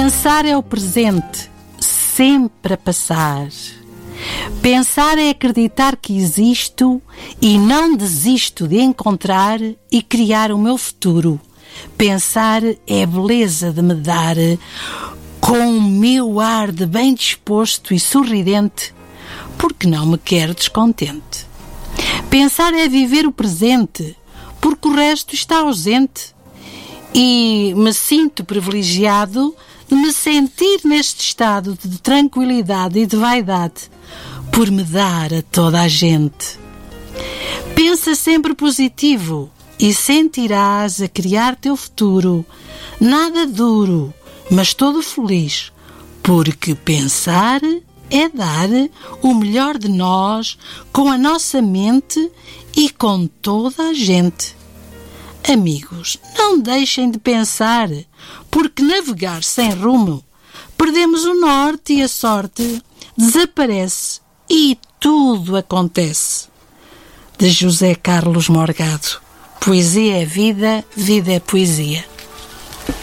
Pensar é o presente, sempre a passar. Pensar é acreditar que existo e não desisto de encontrar e criar o meu futuro. Pensar é a beleza de me dar, com o meu ar de bem disposto e sorridente, porque não me quero descontente. Pensar é viver o presente, porque o resto está ausente. E me sinto privilegiado de me sentir neste estado de tranquilidade e de vaidade, por me dar a toda a gente. Pensa sempre positivo e sentirás a criar teu futuro, nada duro, mas todo feliz, porque pensar é dar o melhor de nós com a nossa mente e com toda a gente. Amigos, não deixem de pensar, porque navegar sem rumo, perdemos o norte e a sorte desaparece e tudo acontece. De José Carlos Morgado. Poesia é vida, vida é poesia.